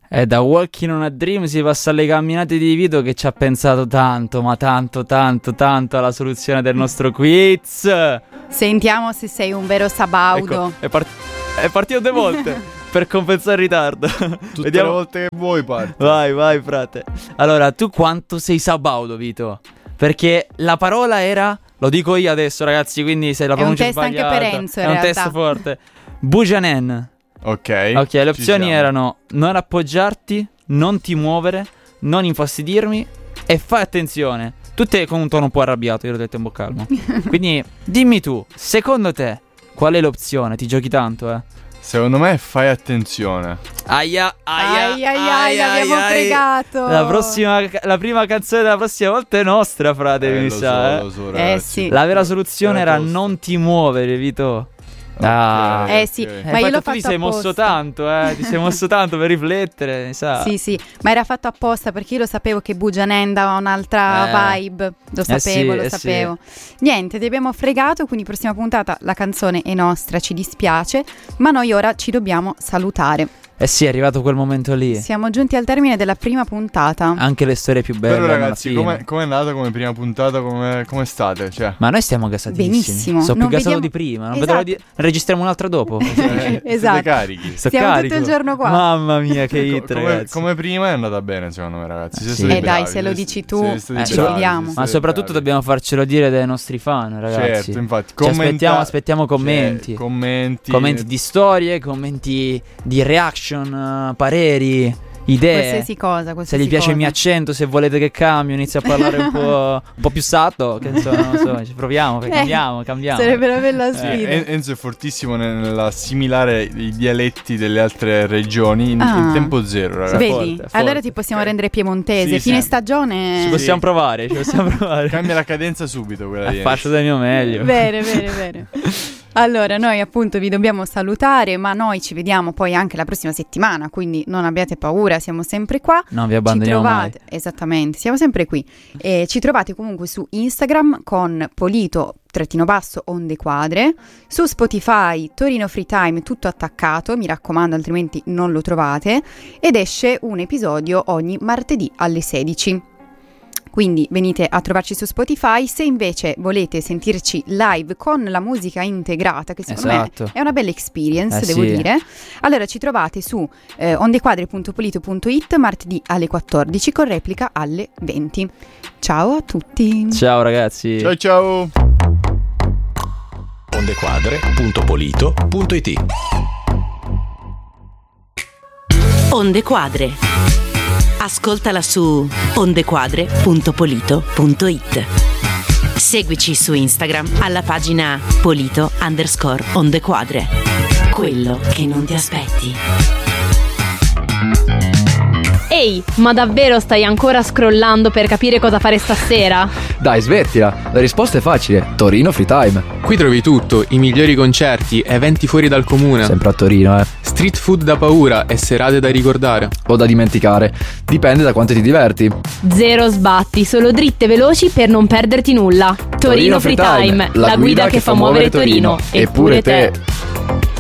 E da Walking on a Dream si passa alle camminate di Vito, che ci ha pensato tanto, ma tanto alla soluzione del nostro quiz. Sentiamo se sei un vero sabaudo. Ecco, è partito 2 volte per compensare il ritardo. Tutte Vediamo. le volte che vuoi parti. Vai, frate. Allora, tu quanto sei sabaudo, Vito? Perché la parola era, lo dico io adesso, ragazzi, quindi se la pronuncia sbagliata, è un test anche per Enzo, in è un realtà. test forte. Bujanen. Ok, le opzioni erano: non appoggiarti, non ti muovere, non infastidirmi e fai attenzione. Tutte con un tono un po' arrabbiato, io l'ho detto un po' calmo. Quindi dimmi tu, secondo te qual è l'opzione? Ti giochi tanto, Secondo me fai attenzione. Aia, l'abbiamo fregato. La prima canzone della prossima volta è nostra, frate, mi sa. Lo so, ragazzi. Sì. La vera soluzione era non ti muovere, Vito. Sì, ok. ma io l'ho tu ti fatto sei mosso apposta. tanto, ti sei mosso tanto per riflettere, mi sa. Sì, ma era fatto apposta perché io lo sapevo che Bujanen dava un'altra vibe. Lo sapevo. Niente, ti abbiamo fregato, quindi prossima puntata la canzone è nostra, ci dispiace, ma noi ora ci dobbiamo salutare. Eh sì, è arrivato quel momento lì. Siamo giunti al termine della prima puntata. Anche le storie più belle. Però ragazzi, alla fine. com'è andata come prima puntata? Come state? Cioè, Ma noi stiamo gasatissimi. Benissimo. Sono Non più gasato vediamo- di prima. Non Esatto. vedo l'ora di... Registriamo un'altra dopo. Esatto. siete carichi. Sto Siamo carico. tutto il giorno qua. Mamma mia, che hit, ragazzi. Come prima è andata bene, secondo me, ragazzi. Siete Sì. stati Dai, bravi, se lo siete- dici tu, siete stati ci bravi, fidiamo. siete Ma stati soprattutto bravi. dobbiamo farcelo dire dai nostri fan, ragazzi. Certo, infatti. Ci aspettiamo commenti. Commenti di storie, commenti di reaction, pareri, idee. Qualsiasi cosa. Se gli piace il mio accento, se volete che cambio, inizio a parlare un po' più satto. Che insomma, non so, ci proviamo, cambiamo. Sarebbe una bella sfida. Enzo è fortissimo nell'assimilare i dialetti delle altre regioni in tempo zero, ragazzi. Vedi? forte. Allora ti possiamo rendere piemontese. Sì, Fine sì. stagione. Ci possiamo provare. Cambia la cadenza subito quella di Faccio del mio meglio. Bene. Allora, noi appunto vi dobbiamo salutare, ma noi ci vediamo poi anche la prossima settimana, quindi non abbiate paura, siamo sempre qua. Non vi abbandoniamo mai. Esattamente, siamo sempre qui. E ci trovate comunque su Instagram con Polito_onde quadre, su Spotify Torino Free Time tutto attaccato, mi raccomando, altrimenti non lo trovate, ed esce un episodio ogni martedì alle 16. Quindi venite a trovarci su Spotify. Se invece volete sentirci live con la musica integrata, che secondo me è una bella experience, devo dire, allora ci trovate su ondequadre.polito.it martedì alle 14 con replica alle 20. Ciao a tutti. Ciao ragazzi. Ciao. ondequadre.polito.it Onde Quadre. Ascoltala su ondequadre.polito.it. Seguici su Instagram alla pagina Polito_ondequadre. Quello che non ti aspetti. Ehi, ma davvero stai ancora scrollando per capire cosa fare stasera? Dai, smettila, la risposta è facile: Torino Free Time. Qui trovi tutto, i migliori concerti, eventi fuori dal comune, Sempre a Torino, street food da paura e serate da ricordare. o da dimenticare, dipende da quanto ti diverti. Zero sbatti, solo dritte veloci per non perderti nulla. Torino Free Time, la guida che fa muovere Torino. Eppure te.